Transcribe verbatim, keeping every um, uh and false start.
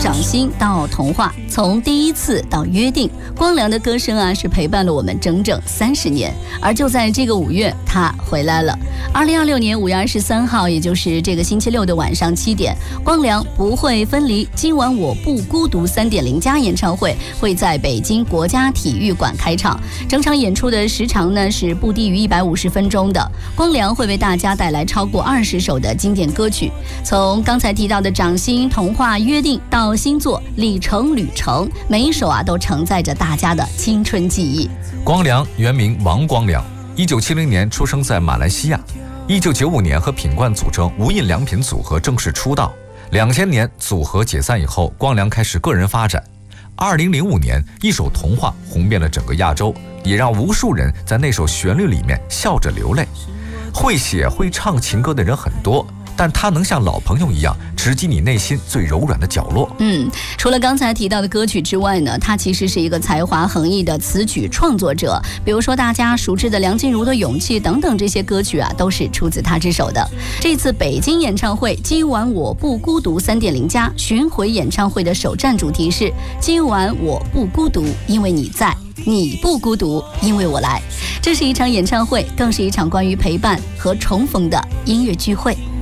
掌心到童话，从第一次到约定，光良的歌声啊是陪伴了我们整整三十年。而就在这个五月，他回来了。二零二六年五月二十三号，也就是这个星期六的晚上七点，光良不会分离，今晚我不孤独 三点零 加演唱会会在北京国家体育馆开场。整场演出的时长呢是不低于一百五十分钟的。光良会为大家带来超过二十首的经典歌曲，从刚才提到的掌心、童话、约定到星座、里程、旅程，每一首啊都承载着大家的青春记忆。 光良原名王光良，一九七零年出生在马来西亚，一九九五年和品冠组成无印良品组合正式出道。两千年组合解散以后，光良开始个人发展。二零零五年，一首《童话》红遍了整个亚洲，也让无数人在那首旋律里面笑着流泪。会写会唱情歌的人很多，但他能像老朋友一样直击你内心最柔软的角落。 嗯，除了刚才提到的歌曲之外呢，他其实是一个才华横溢的词曲创作者。比如说大家熟知的梁静茹的《勇气》等等，这些歌曲啊都是出自他之手的。这次北京演唱会今晚我不孤独 三点零 加巡回演唱会的首站主题是今晚我不孤独，因为你在，你不孤独，因为我来。这是一场演唱会，更是一场关于陪伴和重逢的音乐聚会。